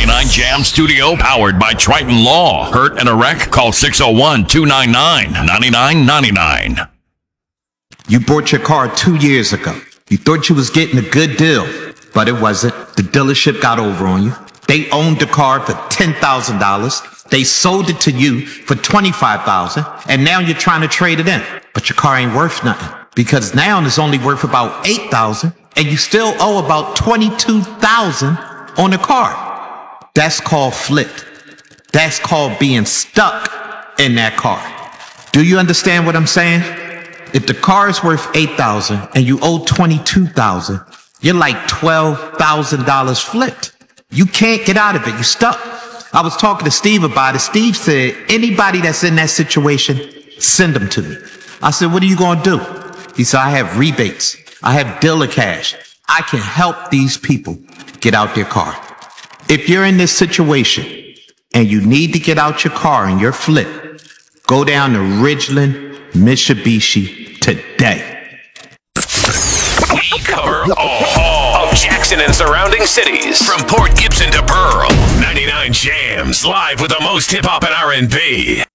99 Jam Studio, powered by Triton Law. Hurt and a wreck? Call 601-299-9999. You bought your car 2 years ago. You thought you was getting a good deal, but it wasn't. The dealership got over on you. They owned the car for $10,000. They sold it to you for $25,000, and now you're trying to trade it in. But your car ain't worth nothing, because now it's only worth about $8,000, and you still owe about $22,000 on the car. That's called flipped. That's called being stuck in that car. Do you understand what I'm saying? If the car is worth $8,000 and you owe $22,000, you're like $12,000 flipped. You can't get out of it. You're stuck. I was talking to Steve about it. Steve said, anybody that's in that situation, send them to me. I said, what are you going to do? He said, I have rebates. I have dealer cash. I can help these people get out their car. If you're in this situation and you need to get out your car and you're flipped, go down to Ridgeland Mitsubishi today. We cover all of Jackson and surrounding cities. From Port Gibson to Pearl, 99 Jams, live with the most hip-hop and R&B.